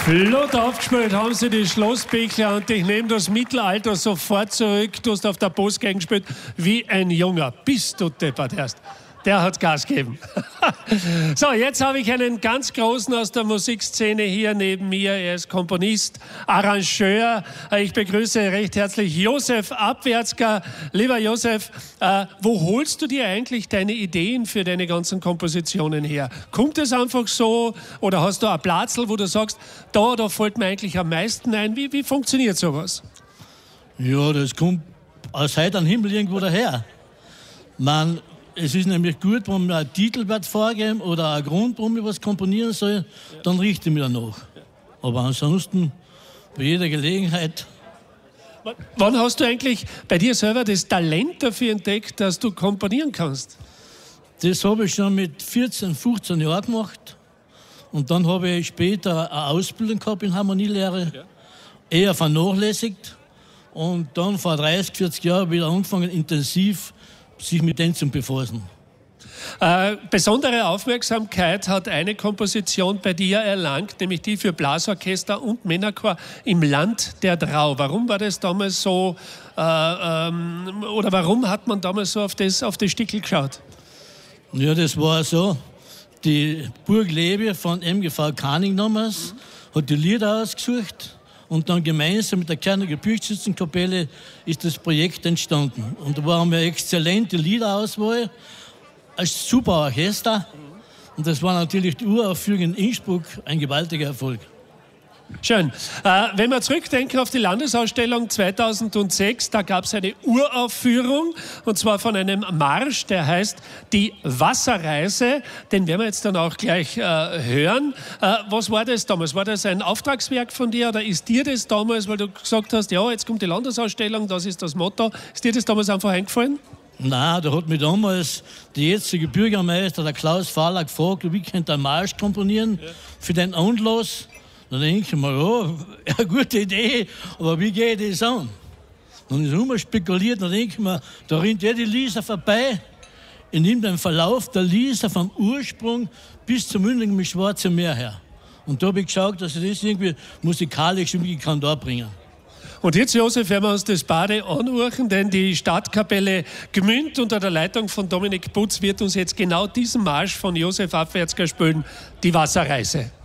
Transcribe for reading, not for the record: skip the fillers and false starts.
Flott aufgespielt haben sie die Schlossbeckler und ich nehme das Mittelalter sofort zurück. Du hast auf der Postgegend gespielt wie ein Junger. Bist du deppert erst. Der hat Gas gegeben. So, jetzt habe ich einen ganz Großen aus der Musikszene hier neben mir. Er ist Komponist, Arrangeur. Ich begrüße recht herzlich Josef Abwärtsger. Lieber Josef, wo holst du dir eigentlich deine Ideen für deine ganzen Kompositionen her? Kommt es einfach so oder hast du ein Platzl, wo du sagst, da fällt mir eigentlich am meisten ein? Wie funktioniert sowas? Ja, das kommt aus heiterem Himmel irgendwo daher. Es ist nämlich gut, wenn mir ein Titel wird vorgegeben oder ein Grund, warum ich was komponieren soll, dann richte ich mich danach. Aber ansonsten, bei jeder Gelegenheit. Wann hast du eigentlich bei dir selber das Talent dafür entdeckt, dass du komponieren kannst? Das habe ich schon mit 14, 15 Jahren gemacht. Und dann habe ich später eine Ausbildung gehabt in Harmonielehre, eher vernachlässigt. Und dann vor 30, 40 Jahren wieder angefangen, intensiv sich mit denen zu befassen. Besondere Aufmerksamkeit hat eine Komposition bei dir erlangt, nämlich die für Blasorchester und Männerchor im Land der Drau. Warum war das damals so, oder warum hat man damals so auf das Stickel geschaut? Ja, das war so. Die Burg Lebe von MGV Kaning damals hat die Lieder ausgesucht. Und dann gemeinsam mit der Kerniger Bürgerschützenkapelle ist das Projekt entstanden. Und da waren wir exzellente Liederauswahl, ein super Orchester. Und das war natürlich die Uraufführung in Innsbruck ein gewaltiger Erfolg. Schön. Wenn wir zurückdenken auf die Landesausstellung 2006, da gab es eine Uraufführung und zwar von einem Marsch, der heißt Die Wasserreise. Den werden wir jetzt dann auch gleich hören. Was war das damals? War das ein Auftragswerk von dir oder ist dir das damals, weil du gesagt hast, ja, jetzt kommt die Landesausstellung, das ist das Motto, ist dir das damals einfach eingefallen? Nein, da hat mich damals der jetzige Bürgermeister, der Klaus Fahler, gefragt, wie könnte ein Marsch komponieren für den Anlass. Dann denke ich mir, ja, eine gute Idee, aber wie geht das an? Dann ist immer spekuliert, dann denke ich mir, da rennt die Lisa vorbei, ich nehme den Verlauf der Lisa vom Ursprung bis zum Mündlichen im Schwarzen Meer her. Und da habe ich geschaut, dass ich das irgendwie musikalisch irgendwie kann da bringen. Und jetzt, Josef, werden wir uns das Bade anhören, denn die Stadtkapelle Gmünd unter der Leitung von Dominik Putz wird uns jetzt genau diesen Marsch von Josef Abwärtsger spielen, die Wasserreise.